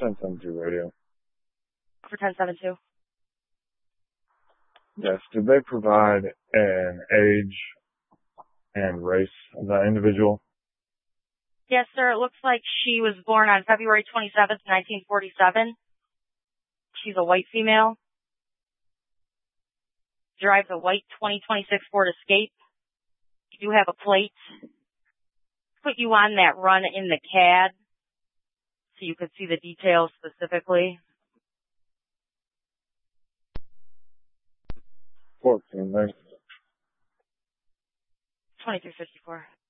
1072 radio. For 1072. Yes. Did they provide an age and race of that individual? Yes, sir. It looks like she was born on February 27th, 1947. She's a white female. Drives a white 2026 Ford Escape. You do have a plate. Put you on that run in the CAD so you could see the details specifically. 14, thanks. 2354.